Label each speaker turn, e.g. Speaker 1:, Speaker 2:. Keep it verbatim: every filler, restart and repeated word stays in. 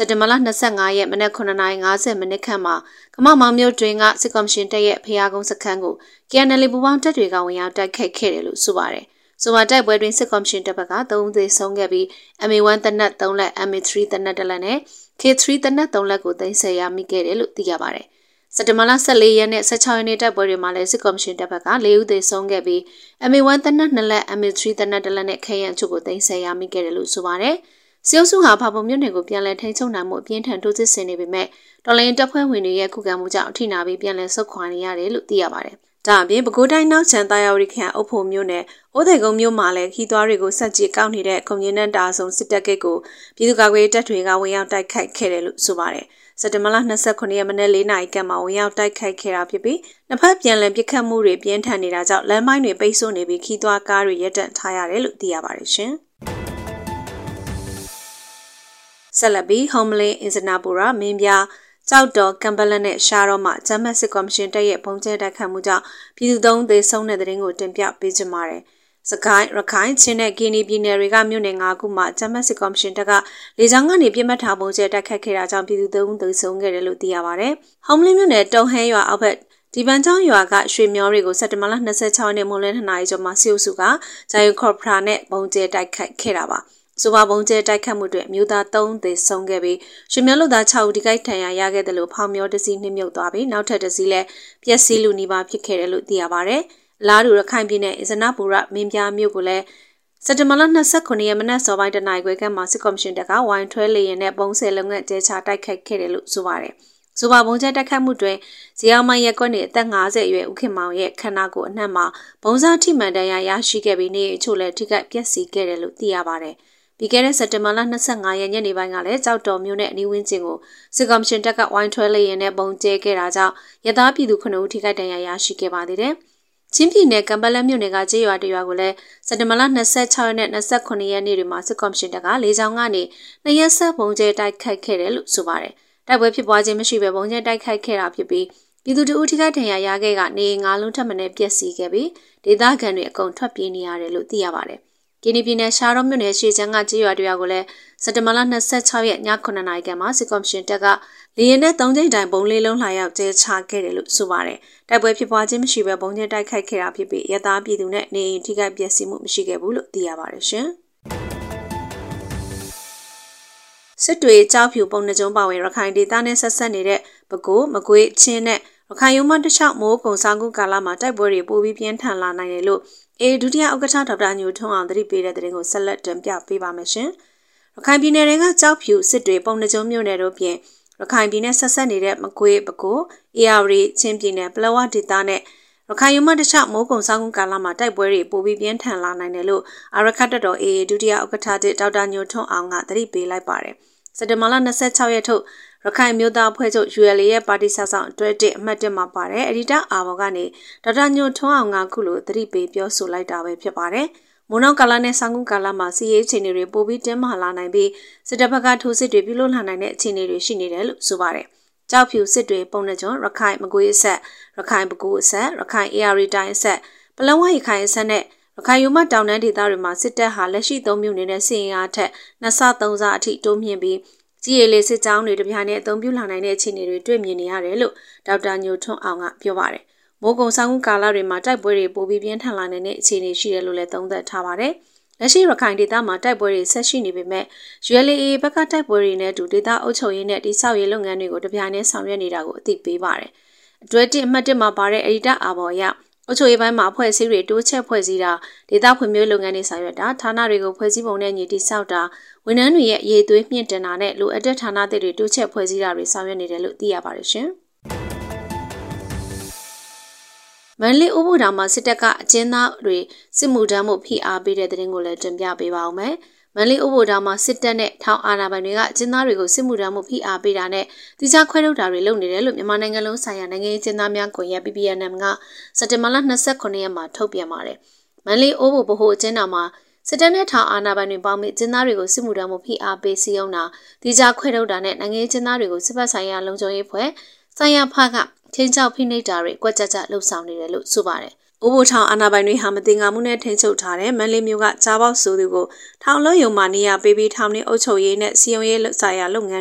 Speaker 1: စက်တင်ဘာလ၂၅ရက်မနက်ခုနှစ်နာရီ၅၀မိနစ်ခန့်မှာကမောက်မောင်မြို့တွင်ကစစ်ကော်မရှင်တပ်ရဲ့ဖျားကုန်းစခန်းကို K N L ပူပေါင်းတပ်တွေကဝင်ရောက်တိုက်ခိုက်ခဲ့တယ်လို့ဆိုပါတယ်။ဆိုပါတိုက်ပွဲတွင်စစ်ကော်မရှင်တပ်ဘက်ကသုံးဦးသေဆုံးခဲ့ပြီး M A one တနက်သုံးလက် M A three တနက်တစ်လက်နဲ့ K three တနက်သုံးလက်ကိုသိမ်းဆည်းရမိခဲ့တယ်လို့သိရပါတယ်။စက်တင်ဘာလ၁၄ရက်နဲ့၁၆ရက်နေ့တိုက်ပွဲတွေမှာလည်းစစ်ကော်မရှင်တပ်ဘက်က၄ဦးသေဆုံးခဲ့ပြီး M A one တနက်နှစ်လက် M A three တနက်တစ်လက်နဲ့ခဲယံချုပ်ကိုသိမ်းဆည်းရမိခဲ့တယ်လို့ဆိုပါတယ်။စီအုပ်စုဟာဖာပုံမြို့နယ်ကိုပြန်လည်ထိန်းချုပ်နိုင်မှုအပြင်းထန်တိုးစစ်ဆင်နေပေမဲ့တော်လိုင်းတပ်ဖွဲ့ဝင်တွေရဲ့ခုခံမှုကြောင့်အထိနာပြီးပြန်လည်ဆုတ်ခွာနေရတယ်လို့သိရပါတယ်။ဒါအပြင်ပဲခူးတိုင်းနောက်ချမ်းတာယာဝတီခရိုင်အုပ်ဖို့မြို့နယ်အိုးသိကုန်းမြို့မှာလည်းခီးသွွားတွေကိုဆက်ကြည့်ကောက်နေတဲ့ကွန်မြူနတီတာဆုံစစ်တပ်ကိတ်ကိုပြည်သူ့ကာကွယ်တပ်တွေကဝင်ရောက်တိုက်ခိုက်ခဲ့တယ်လို့ဆိုပါတယ်။စက်တင်ဘာလ၂၉ရက်မနေ့၄နာရီခန့်မှာဝင်ရောက်တိုက်ခိုက်ခဲ့တာဖြစ်ပြီးနှစ်ဖက်ပြန်လည်ပစ်ခတ်မှုတွေပြင်းထန်နေတာကြောင့်လမ်းမိုင်းတွေပိတ်ဆို့နေပြီးခီးသွွားကားတွေရပ်တန့်ထားရတယ်လို့သိရပါတယ်ရှင်။ဆက်လက်ပြီး Homeland အင်စနာပူရာမင်းပြကြောက်တော်ကမ်ဘလန်နဲ့ရှားတော့မှဂျမတ်စစ်ကော်မရှင်တပ်ရဲ့ပုံကျဲတိုက်ခတ်မှုကြောင့်ပြည်သူသုံးသေဆုံးတဲ့တဲ့ရင်ကိုတင်ပြပေးကြပါမယ်။စကိုင်းရခိုင်ချင်းနဲ့ကင်းနီပြည်နယ်တွေကမြို့နယ်၅ခုမှာဂျမတ်စစ်ကော်မရှင်တပ်ကလေကြောင်းကနေပြစ်မှတ်ထားပုံကျဲတိုက်ခတ်ခဲ့တာကြောင့်ပြည်သူသုံးသေဆုံးခဲ့တယ်လို့သိရပါတယ်။ Homeland မြို့နယ်တုံဟဲရွာအောက်ဘက်ဒီပန်းချောင်းရွာကရွှေမျောတွေကိုစက်တင်ဘာလ၂၆ရက်နေ့မွန်းလွဲနှစ်နာရီကျော်မှာစီအုပ်စုကဂျာယိုခေါ်ဖရာနဲ့ပုံကျဲတိုက်ခတ်ခဲ့တာပါ။ဆိုပါပုံကျဲတိုက်ခတ်မှုတွေမြို့သားသုံးသေဆုံးခဲ့ပြီးရွှေမျောလူသား၆ဦးဒီကိတ်ထံရရခဲ့တယ်လို့ဖောင်မျောတစီနှိမ့်မြုပ်သွားပြီးနောက်ထပ်တစီလည်းပျက်စီးလူနီးပါးဖြစ်ခဲ့တယ်လို့သိရပါတယ်။လာဒူရခိုင်ပြည်နယ်အစနာပူရမင်းပြားမြို့ကိုလည်းစက်တင်ဘာလ၂၉ရက်မနက်စောပိုင်းတနာရီခွဲခန့်မှာစစ်ကော်မရှင်တပ်ကဝိုင်းထွဲလေရင်နဲ့ပုံစံလုံငန်းကျဲချတိုက်ခိုက်ခဲ့တယ်လို့ဆိုပါတယ်။ဆိုပါပုံကျဲတိုက်ခိုက်မှုတွင်ဇီအောင်မိုင်ရက်ကွက်နေအသက်၅၀အရွယ်ဦးခင်မောင်ရဲ့ခန္ဓာကိုယ်အနှံ့မှာဘုံစားထိမှန်တန်ရာရရှိခဲ့ပြီးနေအချို့လည်းထိခိုက်ပျက်စီးခဲ့တယ်လို့သိရပါတယ်။ပြီးခဲ့တဲ့စက်တင်ဘာလ၂၅ရက်ညနေပိုင်းကလည်းကြောက်တော်မြို့နယ်အနီးဝန်းကျင်ကိုစစ်ကော်မရှင်တပ်ကဝိုင်းထွဲလေရင်နဲ့ပုံကျဲခဲ့တာကြောင့်ရသားပြည်သူခုနှစ်ဦးထိခိုက်ဒဏ်ရာရရှိခဲ့ပါသေးတယ်။ချင်းပြည်နယ်ကံပလက်မြို့နယ်ကကျေးရွာတရွာကိုလည်းစက်တင်ဘာလ၂၆ရက်နဲ့၂၉ရက်နေ့တွေမှာစစ်ကော်မရှင်တပ်ကလေကြောင်းကနေနှစ်ရက်ဆက်ပုံကျဲတိုက်ခိုက်ခဲ့တယ်လို့ဆိုပါတယ်။တိုက်ပွဲဖြစ်ပွားခြင်းမရှိဘဲပုံကျဲတိုက်ခိုက်ခဲ့တာဖြစ်ပြီးပြည်သူတို့ထိခိုက်ဒဏ်ရာရခဲ့ကနေငါးလုံးထပ်မံပျက်စီးခဲ့ပြီးဒေသခံတွေအကုန်ထွက်ပြေးနေရတယ်လို့သိရပါတယ်။ကင်းနီပြည်နယ်ရှားတော်မြို့နယ်ရှေ့ချမ်းကကျေးရွာတရွာကိုလည်းစက်တင်ဘာလ၂၆ရက်ညခုနှစ်နာရီခန့်မှာစစ်ကော်မရှင်တပ်ကလေယာဉ်နဲ့သုံးကြိမ်တိုင်ပုံလေးလုံးလှာရောက်ကျဲချခဲ့တယ်လို့ဆိုပါတယ်။တိုက်ပွဲဖြစ်ပွားခြင်းမရှိဘဲပုံကျဲတိုက်ခိုက်ခဲ့တာဖြစ်ပြီးရသားပြည်သူနဲ့နေအိမ်ထိခိုက်ပျက်စီးမှုမရှိခဲ့ဘူးလို့သိရပါတယ်ရှင်။စစ်တွေကြောက်ဖြူပုံနှကျုံးပါဝင်ရခိုင်ဒေသနဲ့ဆက်ဆက်နေတဲ့ပဲခူးမကွေးချင်းနဲ့ရခိုင်ရုံးမတခြားမိုးကုံဆောင်ကူကာလမှာတိုက်ပွဲတွေပိုပြီးပြင်းထန်လာနိုင်တယ်လို့အေဒုတိယဥက္ကဋ္ဌဒေါက်တာညိုထွန်းအောင်သတိပေးတဲ့သတင်းကိုဆက်လက်တင်ပြပေးပါမယ်ရှင်။ရခိုင်ပြည်နယ်တွေကကြောက်ဖြူစစ်တွေပုံနှကျုံးမြို့နယ်တို့ပြင်ရခိုင်ပြည်နယ်ဆက်ဆက်နေတဲ့မကွေးပဲခူးအေရဝတီချင်းပြည်နယ်ပလောဝဒေသနဲ့ရခိုင်ရုံးမတခြားမိုးကုံဆောင်ကူကာလမှာတိုက်ပွဲတွေပိုပြီးပြင်းထန်လာနိုင်တယ်လို့အာရခတ်တော်အေဒုတိယဥက္ကဋ္ဌဒေါက်တာညိုထွန်းအောင်ကသတိပေးလိုက်ပါတယ်။စက်တင်ဘာလ၂၆ရက်ထုတ်ရခိုင်မျိုးသားအဖွဲ့ချုပ် U L A ရဲ့ပါတီစာဆောင်အတွဲတစ်အမှတ်တစ်မှာပါတယ်အဒီတာအာဘော်ကနေဒေါက်တာညိုထွန်းအောင်ကခုလိုသတိပေးပြောဆိုလိုက်တာပဲဖြစ်ပါတယ်။မိုးနောက်ကာလနဲ့ဆောင်ကူကာလမှာစီရေးအခြေအနေတွေပိုပြီးတင်းမာလာနိုင်ပြီးစစ်တပ်ဘက်ကထိုးစစ်တွေပြုလုပ်လာနိုင်တဲ့အခြေအနေတွေရှိနေတယ်လို့ဆိုပါတယ်။ကြောက်ဖြူစစ်တွေပုံနှကျုံရခိုင်မကွေးအဆက်ရခိုင်ပဲခူးအဆက်ရခိုင် A R D တိုင်းအဆက်ပလောဝရခိုင်အဆက်နဲ့ရခိုင်ယူမတောင်တန်းဒေသတွေမှာစစ်တပ်ဟာလက်ရှိသုံးမျိုးနေတဲ့စီရင်အားထက်နှစ်ဆသုံးဆအထိတိုးမြင့်ပြီးကြီးရည်လေးစစ်ကြောင်းတွေတပြိုင်နက်အသုံးပြုလာနိုင်တဲ့အခြေအနေတွေတွေ့မြင်နေရတယ်လို့ဒေါက်တာညိုထွန်းအောင်ကပြောပါတယ်။မိုးကုံဆောင်ကူကာလတွေမှာတိုက်ပွဲတွေပိုပြီးပြင်းထန်လာနေတဲ့အခြေအနေရှိတယ်လို့လည်းသုံးသပ်ထားပါတယ်။လက်ရှိရခိုင်ဒေသမှာတိုက်ပွဲတွေဆက်ရှိနေပေမဲ့ U L A ဘက်ကတိုက်ပွဲတွေနဲ့အတူဒေသအုပ်ချုပ်ရေးနဲ့တိစောက်ရေးလုပ်ငန်းတွေကိုတပြိုင်နက်ဆောင်ရွက်နေတာကိုအသိပေးပါတယ်။အတွဲတစ်အမှတ်တစ်မှာပါတဲ့အဒီတာအာဘော်ရအုပ်ချုပ်ရေးပိုင်းမှာအဖွဲ့အစည်းတွေတိုးချဲ့ဖွဲ့စည်းတာဒေသဖွံ့ဖြိုးလုပ်ငန်းတွေဆောင်ရွက်တာဌာနတွေကိုဖွဲ့စည်းပုံနဲ့ညီတိစောက်တာဝန်ထမ်းတွေရဲ့အရေးသွေးမြင့်တင်တာနဲ့လိုအပ်တဲ့ဌာနတွေတိုးချဲ့ဖွဲ့စည်းတာတွေဆောင်ရွက်နေတယ်လို့သိရပါတယ်ရှင်။မန္တလေးဥပဒေမှာစစ်တပ်ကအကျဉ်းသားတွေစစ်မှုထမ်းမှုဖိအားပေးတဲ့တဲ့တင်ကိုလည်းတင်ပြပေးပါဦးမယ်။မန္တလေးဥပဒေမှာစစ်တပ်နဲ့ထောင်အာဏာပိုင်တွေကအကျဉ်းသားတွေကိုစစ်မှုထမ်းမှုဖိအားပေးတာနဲ့တိကျခွဲထုတ်တာတွေလုပ်နေတယ်လို့မြန်မာနိုင်ငံလုံးဆိုင်ရာနိုင်ငံရေးအကျဉ်းသားများကွန်ရက် P P N M ကစက်တင်ဘာလ၂၉ရက်မှာထုတ်ပြန်ပါတယ်။မန္တလေးအိုးဘိုဗဟိုအကျဉ်းတော်မှာစစ်တပ်နဲ့ထောင်အာဏာပိုင်တွေပေါင်းပြီးကျင်းသားတွေကိုစစ်မှုထမ်းမှုဖိအားပေးစီအောင်တာတိကျခွဲထုတ်တာနဲ့နိုင်ငံရေးကျင်းသားတွေကိုစစ်ဘက်ဆိုင်ရာလုံခြုံရေးဖွဲ့ဆိုင်ရာဖကချင်းချောက်ဖိနှိပ်တာတွေကွက်ကြကြလှုပ်ဆောင်နေတယ်လို့ဆိုပါတယ်။အိုးဘိုထောင်အာဏာပိုင်တွေဟာမတင်ငါမှုနဲ့ထိန်းချုပ်ထားတဲ့မန္တလေးမြို့ကကြားပေါက်ဆိုသူကိုထောင်လုံးယုံမှနေရာပေးပြီးထောင်နှင်းအုပ်ချုပ်ရေးနဲ့စီယုံရေးဆိုင်ရာလုပ်ငန်း